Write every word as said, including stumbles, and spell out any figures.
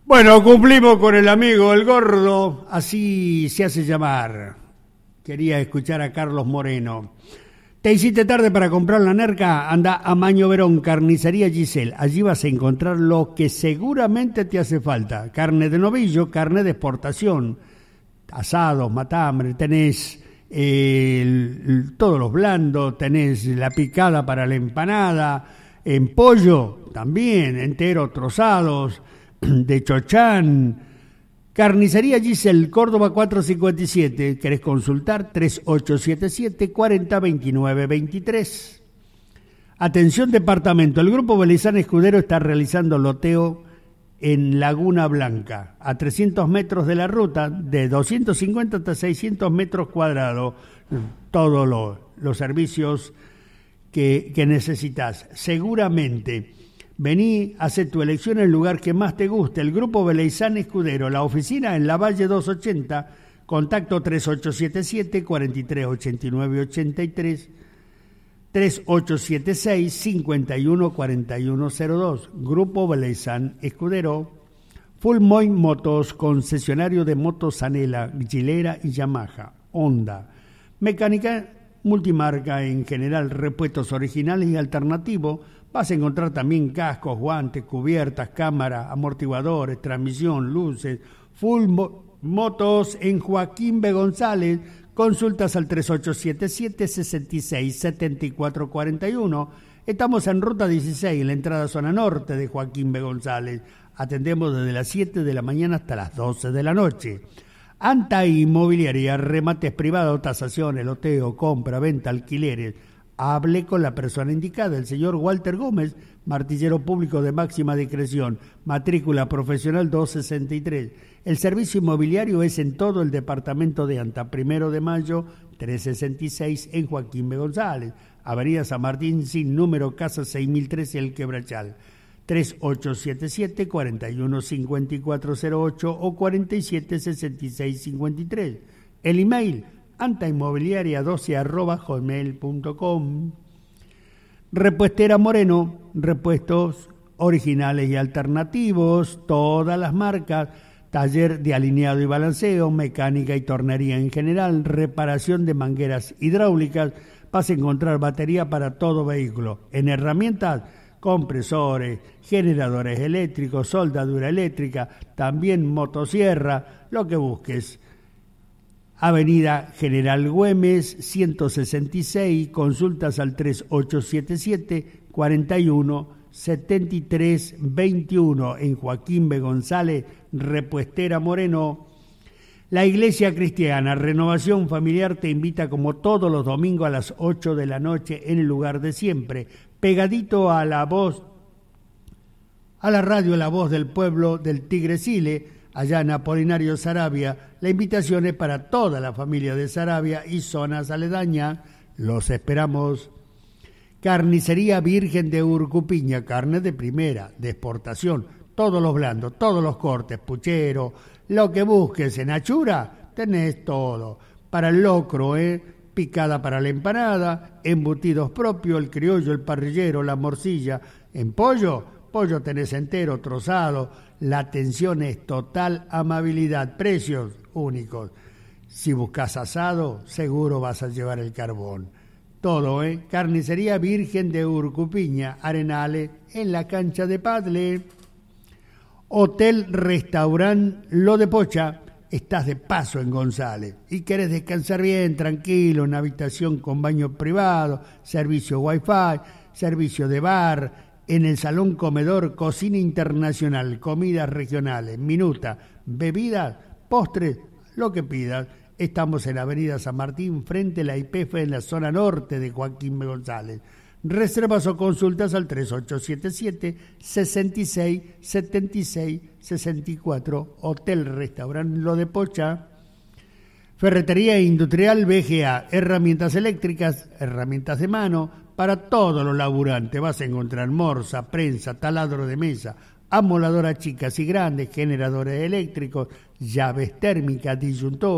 Bueno, cumplimos con el amigo El Gordo, así se hace llamar. Quería escuchar a Carlos Moreno. ¿Te hiciste tarde para comprar la nerca? Anda a Maño Verón, Carnicería Giselle. Allí vas a encontrar lo que seguramente te hace falta. Carne de novillo, carne de exportación, asados, matambre, tenés eh, el, el, todos los blandos, tenés la picada para la empanada, en pollo también, enteros, trozados, de chochán. Carnicería Giselle, Córdoba cuatrocientos cincuenta y siete. ¿Querés consultar? tres ocho siete siete, cuatro cero dos nueve dos tres. Atención departamento, el Grupo Veleizán Escudero está realizando loteo en Laguna Blanca, a trescientos metros de la ruta, de doscientos cincuenta hasta seiscientos metros cuadrados. Todos lo, los servicios que, que necesitas. Seguramente. Vení, hacé tu elección en el lugar que más te guste. El Grupo Veleizán Escudero, la oficina en la Valle doscientos ochenta, contacto tres ocho siete siete, cuatro tres ocho nueve ocho tres, tres ocho siete seis, cinco uno cuatro uno cero dos. Grupo Veleizán Escudero. Full Moy Motos, concesionario de motos Anela, Gilera y Yamaha, Honda. Mecánica multimarca en general, repuestos originales y alternativos. Vas a encontrar también cascos, guantes, cubiertas, cámaras, amortiguadores, transmisión, luces, full mo- motos en Joaquín B. González. Consultas al tres ocho siete siete, seis seis, siete cuatro cuatro uno. Estamos en Ruta dieciséis, en la entrada zona norte de Joaquín B. González. Atendemos desde las siete de la mañana hasta las doce de la noche. Anta Inmobiliaria, remates privados, tasaciones, loteo, compra, venta, alquileres. Hable con la persona indicada, el señor Walter Gómez, martillero público de máxima discreción, matrícula profesional doscientos sesenta y tres. El servicio inmobiliario es en todo el departamento de Anta, primero de mayo, trescientos sesenta y seis, en Joaquín B. González, Avenida San Martín, sin número, casa seis mil trece, El Quebrachal. tres ocho siete siete, cuatro uno cinco cuatro cero ocho o cuatro siete seis seis cinco tres. El email antainmobiliaria doce arroba hotmail punto com. Repuestera Moreno, repuestos originales y alternativos, todas las marcas, taller de alineado y balanceo, mecánica y tornería en general, reparación de mangueras hidráulicas. Vas a encontrar batería para todo vehículo. En herramientas, compresores, generadores eléctricos, soldadura eléctrica, también motosierra, lo que busques. Avenida General Güemes, ciento sesenta y seis, consultas al tres ocho siete siete, cuatro uno, siete tres dos uno, en Joaquín B. González, Repuestera Moreno. La Iglesia Cristiana Renovación Familiar te invita como todos los domingos a las ocho de la noche en el lugar de siempre, pegadito a la voz, a la radio La Voz del Pueblo del Tigre Sile, allá en Apolinario Saravia. La invitación es para toda la familia de Saravia y zonas aledañas. Los esperamos. Carnicería Virgen de Urcupiña, carne de primera, de exportación, todos los blandos, todos los cortes, puchero, lo que busques en achura, tenés todo. Para el locro, ¿eh? Picada para la empanada, embutidos propios, el criollo, el parrillero, la morcilla. En pollo, pollo tenés entero, trozado. La atención es total, amabilidad, precios únicos. Si buscas asado, seguro vas a llevar el carbón. Todo, ¿eh? Carnicería Virgen de Urcupiña, Arenales, en la cancha de Padle. Hotel Restaurant Lo de Pocha. Estás de paso en González y querés descansar bien, tranquilo, en una habitación con baño privado, servicio wifi, servicio de bar, en el salón comedor, cocina internacional, comidas regionales, minuta, bebidas, postres, lo que pidas. Estamos en la avenida San Martín, frente a la I P F, en la zona norte de Joaquín B. González. Reservas o consultas al tres ocho siete siete, seis seis, siete seis, seis cuatro. Hotel Restaurant Lo de Pocha. Ferretería Industrial B G A. Herramientas eléctricas, herramientas de mano, para todos los laburantes. Vas a encontrar morsa, prensa, taladro de mesa, amoladoras chicas y grandes, generadores eléctricos, llaves térmicas, disyuntores.